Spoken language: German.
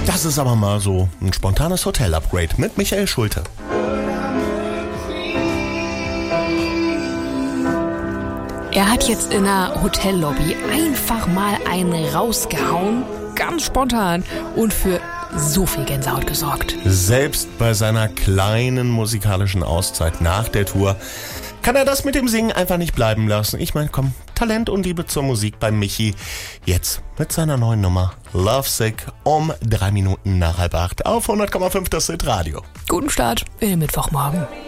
Das ist aber mal so ein spontanes Hotel-Upgrade mit Michael Schulte. Er hat jetzt in der Hotellobby einfach mal einen rausgehauen, ganz spontan und für so viel Gänsehaut gesorgt. Selbst bei seiner kleinen musikalischen Auszeit nach der Tour kann er das mit dem Singen einfach nicht bleiben lassen. Ich meine, komm, Talent und Liebe zur Musik bei Michi. Jetzt mit seiner neuen Nummer Lovesick um 3 Minuten nach 7:30 auf 100,5 das Hit Radio. Guten Start in den Mittwochmorgen.